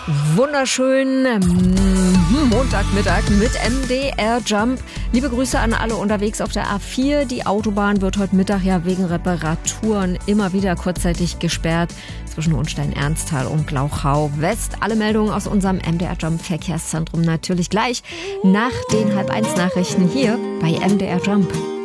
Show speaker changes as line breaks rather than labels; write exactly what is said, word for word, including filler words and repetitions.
Wunderschönen mm, Montagmittag mit M D R Jump. Liebe Grüße an alle unterwegs auf der A vier. Die Autobahn wird heute Mittag ja wegen Reparaturen immer wieder kurzzeitig gesperrt zwischen Hohenstein-Ernsthal und Glauchau West. Alle Meldungen aus unserem M D R Jump Verkehrszentrum natürlich gleich nach den halb eins Nachrichten hier bei M D R Jump.